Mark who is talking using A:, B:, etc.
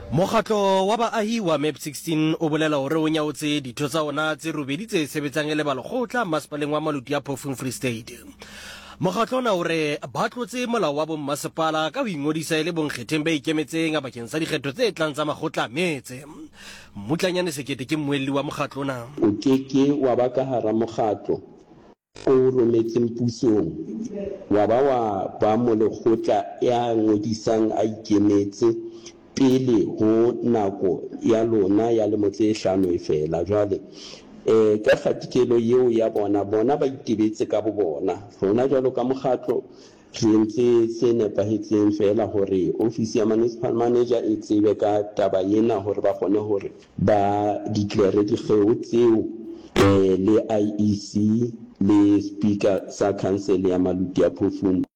A: Mokgatlo wa baahi wa MEP 16 o bolela hore o nyaotse ditho tsa ona tse robedi tse sebetsang le balekgotla masepaleng wa Maluti ya Phofung Free State. Mokgatlo ona hore ba tlotse molao wa bommasepala ka ho ingodisa le bonkgetheng ba ikemetseng bakeng sa dikgetho tse tlang tsa makgotla a metse. Mmutlanyane Sekete ke mmuelli wa mokgatlo ona.
B: O keke wa ba ka hara mokgatlo o rometseng pusong wa ba molekgotla ya ngodisang a ikemetse pele ho nako ya lona ya lemo tse 5 fela. Jwale ka kgatikelo eo ya bona ba itebetse ka bo bona. Rona jwalo ka mokgatlo re entse se nepahetseng fela hore ofisi ya municipal manager e tsebe ka taba ena hore ba kgone hore ba declare dikgeo tseo le IEC le speaker sa council ya Maluti ya Phofung.